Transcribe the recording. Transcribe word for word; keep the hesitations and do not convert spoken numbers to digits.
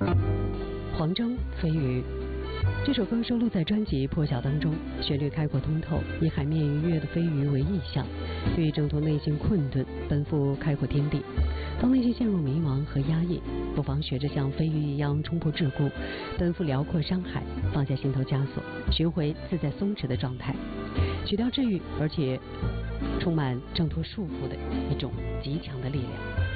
黄征，飞鱼。这首歌收录在专辑《破晓》当中，旋律开阔通透，以海面愉悦的飞鱼为意象，欲挣脱内心困顿，奔赴开阔天地。当内心陷入迷茫和压抑，不妨学着像飞鱼一样冲破桎梏，奔赴辽阔山海，放下心头枷锁，寻回自在松弛的状态。曲调治愈，而且充满挣脱束缚的一种极强的力量。